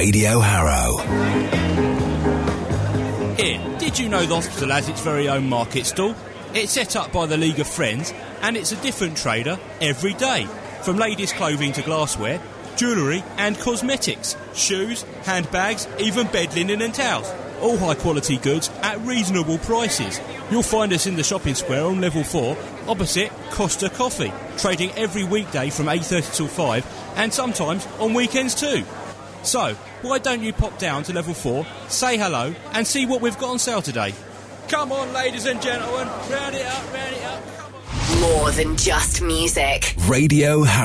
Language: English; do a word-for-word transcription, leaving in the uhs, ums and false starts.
Radio Harrow. Here, did you know the hospital has its very own market stall? It's set up by the League of Friends, and it's a different trader every day. From ladies' clothing to glassware, jewellery and cosmetics, shoes, handbags, even bed linen and towels. All high-quality goods at reasonable prices. You'll find us in the shopping square on level four, opposite Costa Coffee, trading every weekday from eight thirty till five, and sometimes on weekends too. So, why don't you pop down to level four, say hello, and see what we've got on sale today? Come on, ladies and gentlemen, round it up, round it up, come on. More than just music. Radio Harrow.